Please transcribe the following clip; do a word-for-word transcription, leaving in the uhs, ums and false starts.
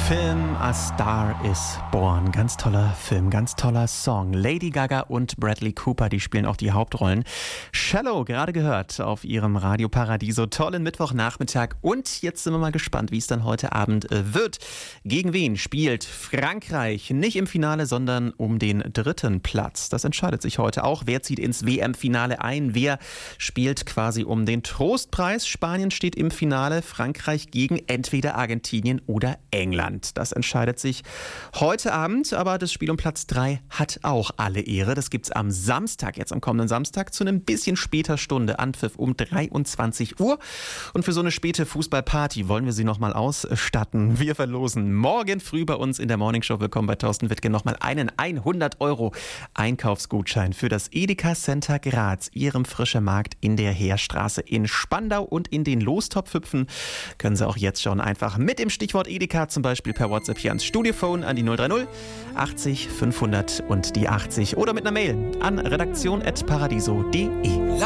Film A Star is Born. Ganz toller Film, ganz toller Song. Lady Gaga und Bradley Cooper, die spielen auch die Hauptrollen. Shallow, gerade gehört auf ihrem Radio Paradiso. Tollen Mittwochnachmittag. Und jetzt sind wir mal gespannt, wie es dann heute Abend äh, wird. Gegen wen spielt Frankreich? Nicht im Finale, sondern um den dritten Platz. Das entscheidet sich heute auch. Wer zieht ins W M-Finale ein? Wer spielt quasi um den Trostpreis? Spanien steht im Finale. Frankreich gegen entweder Argentinien oder England. Das entscheidet sich heute Abend, aber das Spiel um Platz drei hat auch alle Ehre. Das gibt's am Samstag, jetzt am kommenden Samstag, zu einem bisschen später Stunde, Anpfiff um dreiundzwanzig Uhr. Und für so eine späte Fußballparty wollen wir Sie nochmal ausstatten. Wir verlosen morgen früh bei uns in der Morningshow, willkommen bei Thorsten Wittgen, nochmal einen hundert Euro Einkaufsgutschein für das Edeka Center Graz, Ihrem frischen Markt in der Heerstraße in Spandau. Und in den Lostopf hüpfen können Sie auch jetzt schon einfach mit dem Stichwort Edeka, zum Beispiel per WhatsApp hier ans Studiophone an die null drei null achtzig fünfhundert und die achtzig oder mit einer Mail an redaktion at paradiso punkt de.